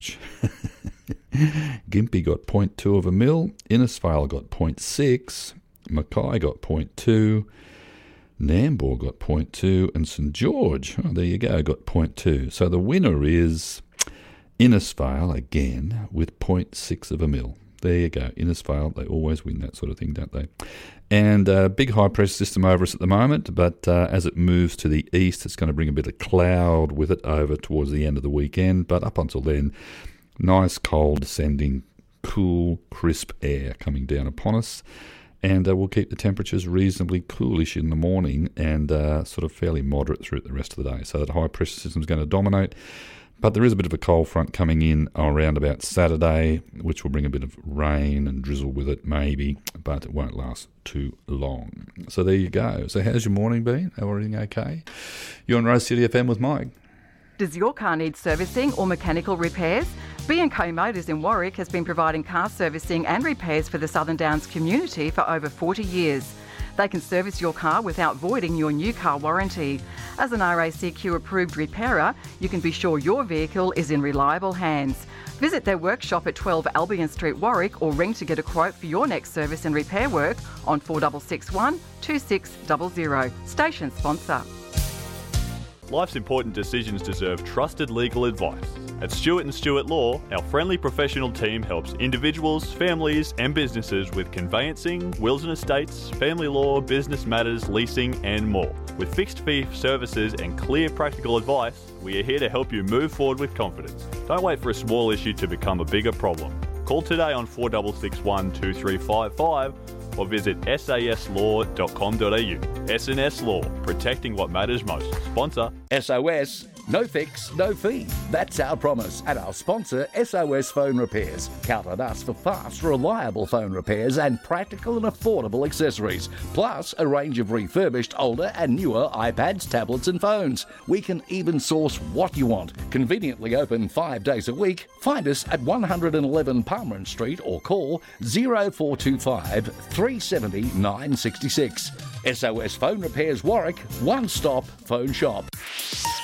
Gympie got 0.2 of a mil. Innisfail got 0.6. Mackay got 0.2. Nambour got 0.2. And St George, there you go, got 0.2. So the winner is Innisfail again with 0.6 of a mil. There you go. Innisfail, they always win that sort of thing, don't they? And big high-pressure system over us at the moment, but as it moves to the east, it's going to bring a bit of cloud with it over towards the end of the weekend. But up until then, nice, cold, descending, cool, crisp air coming down upon us. And we'll keep the temperatures reasonably coolish in the morning and sort of fairly moderate through the rest of the day. So that high-pressure system is going to dominate. But there is a bit of a cold front coming in around about Saturday, which will bring a bit of rain and drizzle with it, maybe, but it won't last too long. So there you go. So how's your morning been? Everything okay? You're on Rose City FM with Mike. Does your car need servicing or mechanical repairs? B&Co Motors in Warwick has been providing car servicing and repairs for the Southern Downs community for over 40 years. They can service your car without voiding your new car warranty. As an RACQ approved repairer, you can be sure your vehicle is in reliable hands. Visit their workshop at 12 Albion Street, Warwick, or ring to get a quote for your next service and repair work on 4661 2600. Station sponsor. Life's important decisions deserve trusted legal advice. At Stewart & Stewart Law, our friendly professional team helps individuals, families and businesses with conveyancing, wills and estates, family law, business matters, leasing and more. With fixed fee services and clear practical advice, we are here to help you move forward with confidence. Don't wait for a small issue to become a bigger problem. Call today on 4661 2355 or visit saslaw.com.au. S&S Law, protecting what matters most. Sponsor SOS, no fix, no fee. That's our promise. And our sponsor, SOS Phone Repairs. Count on us for fast, reliable phone repairs and practical and affordable accessories. Plus, a range of refurbished, older and newer iPads, tablets and phones. We can even source what you want. Conveniently open 5 days a week. Find us at 111 Palmerin Street or call 0425 370 966. SOS Phone Repairs Warwick, one-stop phone shop.